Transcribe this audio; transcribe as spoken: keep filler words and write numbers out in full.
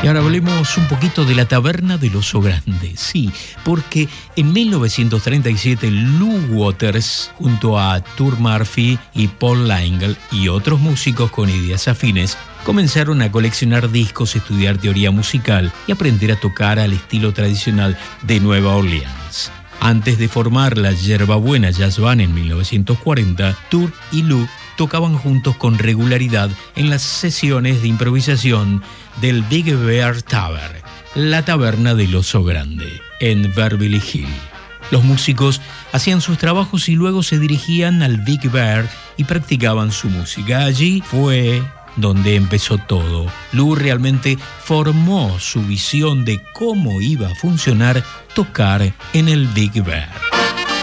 Y ahora hablemos un poquito de la Taberna del Oso Grande. Sí, porque en mil novecientos treinta y siete Lou Waters, junto a Tour Murphy y Paul Langell y otros músicos con ideas afines, comenzaron a coleccionar discos, estudiar teoría musical y aprender a tocar al estilo tradicional de Nueva Orleans. Antes de formar la Yerbabuena Jazz Band en mil novecientos cuarenta, Tour y Lou tocaban juntos con regularidad en las sesiones de improvisación del Big Bear Tavern, la Taberna del Oso Grande, en Beverly Hills. Los músicos hacían sus trabajos y luego se dirigían al Big Bear y practicaban su música. Allí fue donde empezó todo. Lou realmente formó su visión de cómo iba a funcionar tocar en el Big Bear.